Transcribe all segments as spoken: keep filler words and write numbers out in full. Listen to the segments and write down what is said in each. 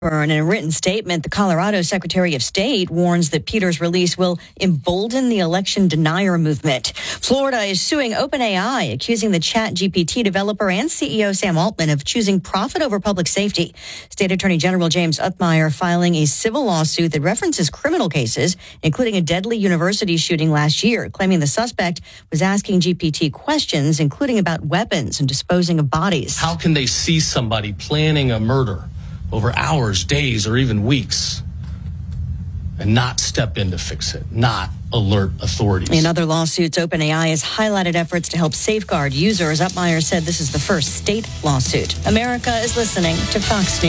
In a written statement, the Colorado Secretary of State warns that Peter's release will embolden the election denier movement. Florida is suing OpenAI, accusing the ChatGPT developer and C E O Sam Altman of choosing profit over public safety. State Attorney General James Othmeyer filing a civil lawsuit that references criminal cases, including a deadly university shooting last year, claiming the suspect was asking G P T questions, including about weapons and disposing of bodies. How can they see somebody planning a murder over hours, days, or even weeks, and not step in to fix it, not alert authorities? In other lawsuits, OpenAI has highlighted efforts to help safeguard users. Othmeyer said this is the first state lawsuit. America is listening to Fox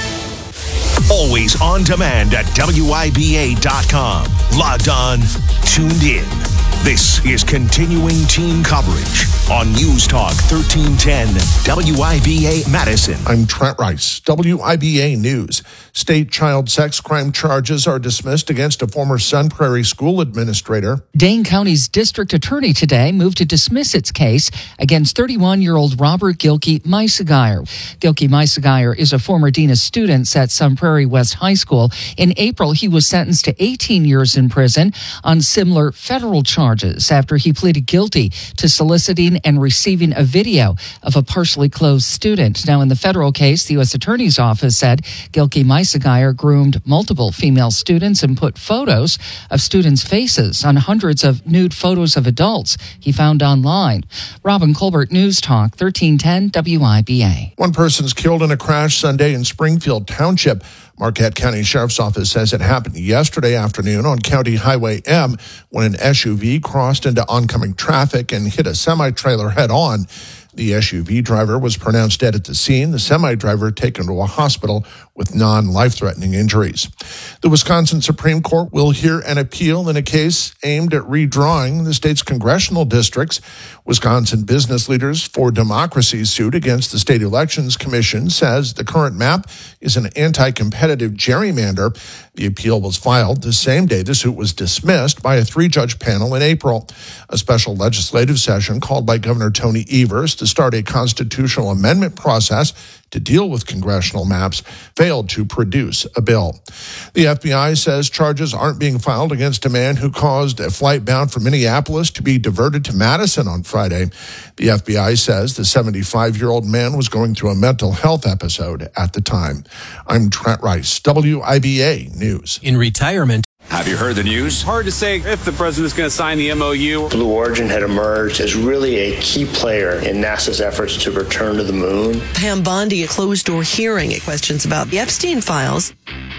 News. Always on demand at W I B A dot com. Logged on, tuned in. This is continuing team coverage on News Talk thirteen ten W I B A Madison. I'm Trent Rice, W I B A News. State child sex crime charges are dismissed against a former Sun Prairie school administrator. Dane County's district attorney today moved to dismiss its case against thirty-one-year-old Robert Gilkey Meisegeier. Gilkey Meisegeier is a former dean of students at Sun Prairie West High School. In April, he was sentenced to eighteen years in prison on similar federal charges after he pleaded guilty to soliciting and receiving a video of a partially clothed student. Now, in the federal case, the U S Attorney's Office said Gilkey Meisegeier groomed multiple female students and put photos of students' faces on hundreds of nude photos of adults he found online. Robin Colbert, News Talk, thirteen ten W I B A. One person's killed in a crash Sunday in Springfield Township. Marquette County Sheriff's Office says it happened yesterday afternoon on County Highway M when an S U V crossed into oncoming traffic and hit a semi-trailer head-on. The S U V driver was pronounced dead at the scene. The semi-driver taken to a hospital with non-life-threatening injuries. The Wisconsin Supreme Court will hear an appeal in a case aimed at redrawing the state's congressional districts. Wisconsin Business Leaders for Democracy's suit against the State Elections Commission says the current map is an anti-competitive gerrymander. The appeal was filed the same day the suit was dismissed by a three-judge panel in April. A special legislative session called by Governor Tony Evers to start a constitutional amendment process to deal with congressional maps failed to produce a bill. The F B I says charges aren't being filed against a man who caused a flight bound from Minneapolis to be diverted to Madison on Friday. The F B I says the seventy-five-year-old man was going through a mental health episode at the time. I'm Trent Rice, W I B A News. In retirement. Have you heard the news? Hard to say if the president's going to sign the M O U. Blue Origin had emerged as really a key player in NASA's efforts to return to the moon. Pam Bondi, a closed-door hearing at questions about the Epstein files.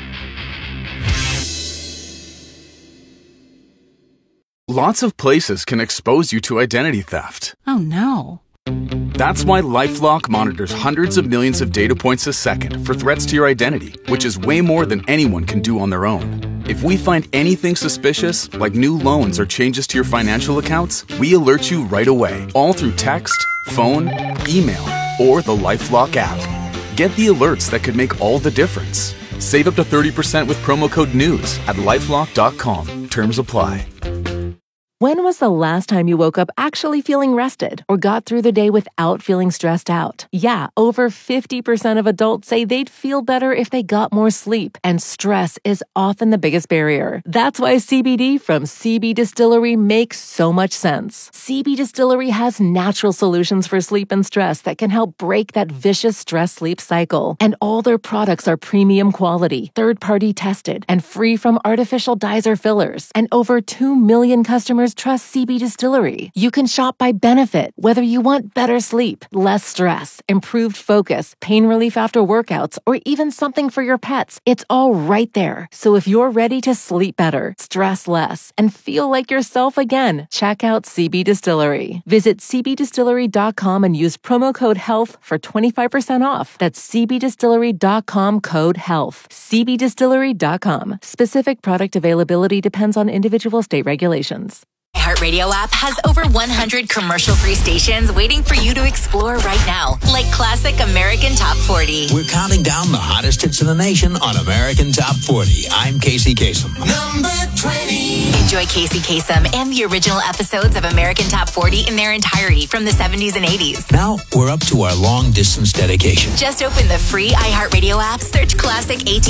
Lots of places can expose you to identity theft. Oh, no. That's why LifeLock monitors hundreds of millions of data points a second for threats to your identity, which is way more than anyone can do on their own. If we find anything suspicious, like new loans or changes to your financial accounts, we alert you right away, all through text, phone, email, or the LifeLock app. Get the alerts that could make all the difference. Save up to thirty percent with promo code NEWS at lifelock dot com. Terms apply. When was the last time you woke up actually feeling rested or got through the day without feeling stressed out? Yeah, over fifty percent of adults say they'd feel better if they got more sleep, and stress is often the biggest barrier. That's why C B D from C B Distillery makes so much sense. C B Distillery has natural solutions for sleep and stress that can help break that vicious stress-sleep cycle. And all their products are premium quality, third-party tested, and free from artificial dyes or fillers. And over two million customers trust C B Distillery. You can shop by benefit, whether you want better sleep, less stress, improved focus, pain relief after workouts, or even something for your pets. It's all right there. So if you're ready to sleep better, stress less, and feel like yourself again, check out C B Distillery. Visit c b distillery dot com and use promo code HEALTH for twenty-five percent off. That's c b distillery dot com code HEALTH. c b distillery dot com. Specific product availability depends on individual state regulations. iHeartRadio app has over one hundred commercial-free stations waiting for you to explore right now, like Classic American Top forty. We're counting down the hottest hits in the nation on American Top forty. I'm Casey Kasem. Number twenty. Enjoy Casey Kasem and the original episodes of American Top forty in their entirety from the seventies and eighties. Now we're up to our long-distance dedication. Just open the free iHeartRadio app, search Classic A T